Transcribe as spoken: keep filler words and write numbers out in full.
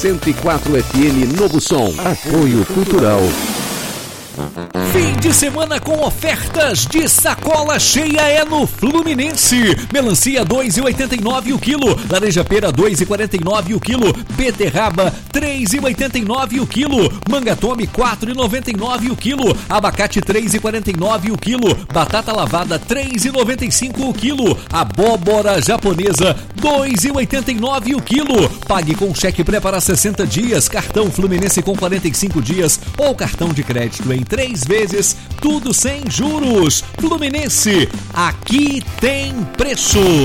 cento e quatro F M Novo Som. Apoio Cultural. Fim de semana com ofertas de sacola cheia é no Fluminense. Melancia dois reais e oitenta e nove o quilo, laranja pera dois reais e quarenta e nove o quilo, beterraba três reais e oitenta e nove o quilo, manga tome quatro reais e noventa e nove o quilo, abacate três reais e quarenta e nove o quilo, batata lavada três reais e noventa e cinco o quilo, abóbora japonesa dois reais e oitenta e nove o quilo. Pague com cheque pré para sessenta dias, cartão Fluminense com quarenta e cinco dias ou cartão de crédito em três vezes, tudo sem juros. Fluminense, aqui tem preço.